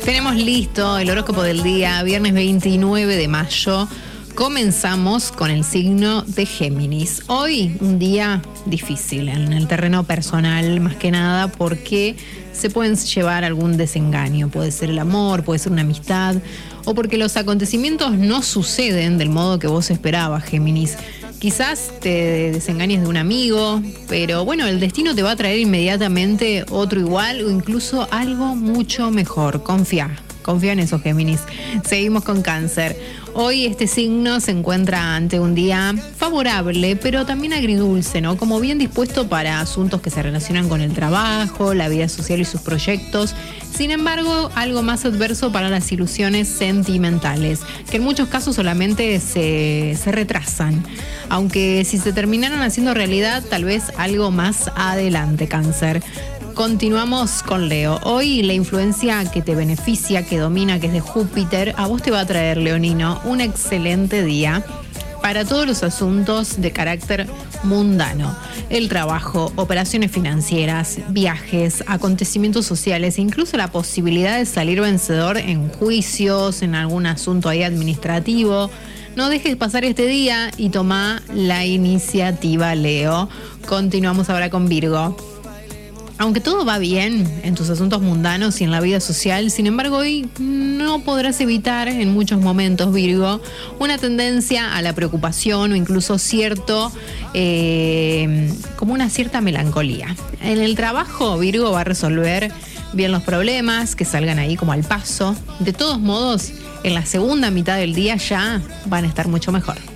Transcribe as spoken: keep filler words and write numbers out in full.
Tenemos listo el horóscopo del día, viernes veintinueve de mayo. Comenzamos con el signo de Géminis. Hoy un día difícil en el terreno personal, más que nada porque se pueden llevar algún desengaño. Puede ser el amor, puede ser una amistad, o porque los acontecimientos no suceden del modo que vos esperabas, Géminis. Quizás te desengañes de un amigo, pero bueno, el destino te va a traer inmediatamente otro igual o incluso algo mucho mejor. Confía, confía en eso, Géminis. Seguimos con Cáncer. Hoy este signo se encuentra ante un día favorable, pero también agridulce, ¿no? Como bien dispuesto para asuntos que se relacionan con el trabajo, la vida social y sus proyectos. Sin embargo, algo más adverso para las ilusiones sentimentales, que en muchos casos solamente se, se retrasan. Aunque si se terminaran haciendo realidad, tal vez algo más adelante, Cáncer. Continuamos con Leo. Hoy la influencia que te beneficia, que domina, que es de Júpiter, a vos te va a traer, leonino, un excelente día para todos los asuntos de carácter mundano. El trabajo, operaciones financieras, viajes, acontecimientos sociales, incluso la posibilidad de salir vencedor en juicios, en algún asunto ahí administrativo. No dejes pasar este día y toma la iniciativa, Leo. Continuamos ahora con Virgo. Aunque todo va bien en tus asuntos mundanos y en la vida social, sin embargo hoy no podrás evitar en muchos momentos, Virgo, una tendencia a la preocupación o incluso cierto, eh, como una cierta melancolía. En el trabajo, Virgo va a resolver bien los problemas, que salgan ahí como al paso. De todos modos, en la segunda mitad del día ya van a estar mucho mejor.